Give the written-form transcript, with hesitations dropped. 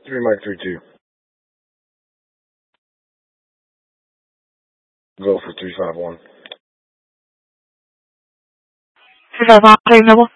3 Mike 3-2. Go for 351. 351, are you available?